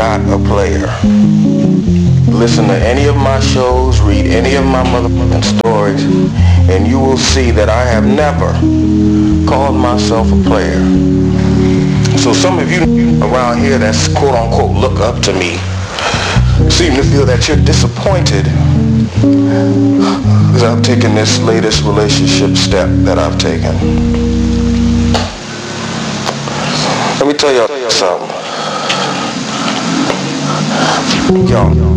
not a player. Listen to any of my shows, read any of my motherfucking stories, and you will see that I have never called myself a player. So some of you around here that's quote unquote look up to me seem to feel that you're disappointed because I've taken this latest relationship step that I've taken. Let me tell y'all something. Yo,